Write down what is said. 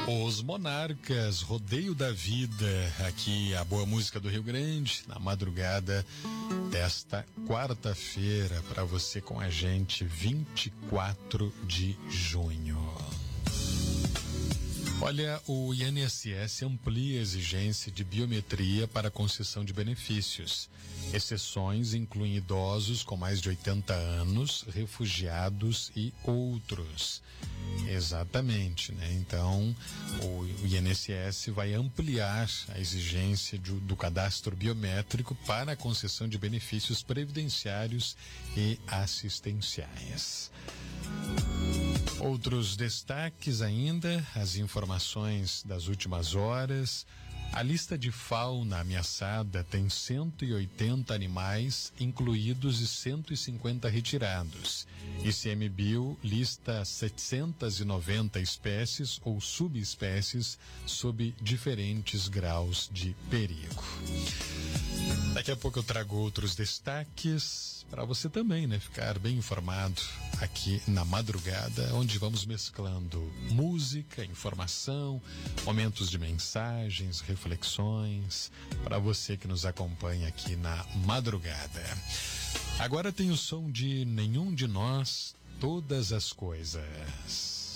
Os Monarcas, Rodeio da Vida, aqui a boa música do Rio Grande, na madrugada desta quarta-feira, para você com a gente, 24 de junho. Olha, o INSS amplia a exigência de biometria para concessão de benefícios. Exceções incluem idosos com mais de 80 anos, refugiados e outros. Exatamente, né? Então, o INSS vai ampliar a exigência do cadastro biométrico para a concessão de benefícios previdenciários e assistenciais. Outros destaques ainda, as informações das últimas horas. A lista de fauna ameaçada tem 180 animais incluídos e 150 retirados. ICMBio lista 790 espécies ou subespécies sob diferentes graus de perigo. Daqui a pouco eu trago outros destaques para você também, né? Ficar bem informado aqui na madrugada, onde vamos mesclando música, informação, momentos de mensagens, reflexões, para você que nos acompanha aqui na madrugada. Agora tem o som de Nenhum de Nós, Todas as Coisas.